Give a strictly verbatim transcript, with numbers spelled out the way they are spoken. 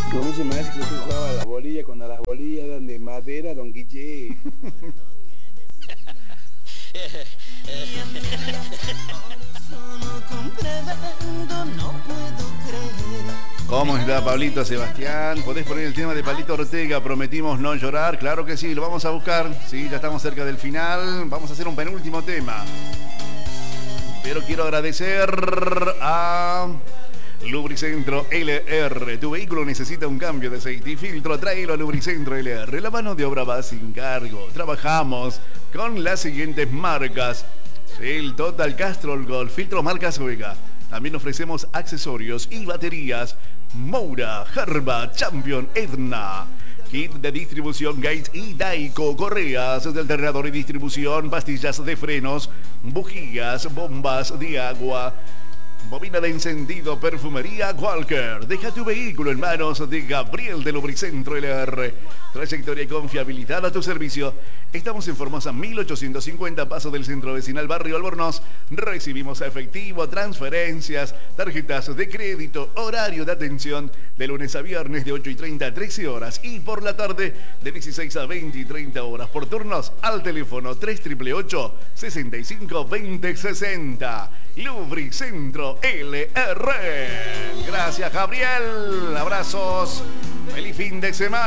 ¿Cómo se me hace que usted jugaba a la bolilla cuando las bolillas eran de madera, don Guille? ¿Cómo está Pablito Sebastián? ¿Podés poner el tema de Palito Ortega? Prometimos no llorar. Claro que sí, lo vamos a buscar. Sí, ya estamos cerca del final. Vamos a hacer un penúltimo tema. Pero quiero agradecer a Lubricentro L R. Tu vehículo necesita un cambio de aceite y filtro. Tráelo a Lubricentro L R. La mano de obra va sin cargo. Trabajamos con las siguientes marcas: el Total Castrol Gold, filtro marca Suega. También ofrecemos accesorios y baterías Moura, Harba, Champion, Edna. Kit de distribución Gates y Daico, correas de alternador y distribución, pastillas de frenos, bujías, bombas de agua, bobina de encendido, perfumería Walker. Deja tu vehículo en manos de Gabriel de Lubricentro L R. Trayectoria y confiabilidad a tu servicio. Estamos en Formosa mil ochocientos cincuenta, Paso del Centro Vecinal, Barrio Albornoz. Recibimos efectivo, transferencias, tarjetas de crédito, horario de atención de lunes a viernes de ocho y treinta a trece horas y por la tarde de dieciséis a veinte y treinta horas. Por turnos al teléfono tres ocho ocho, seis cinco, dos cero seis cero. Lubricentro L R. Gracias, Gabriel. Abrazos. Feliz fin de semana.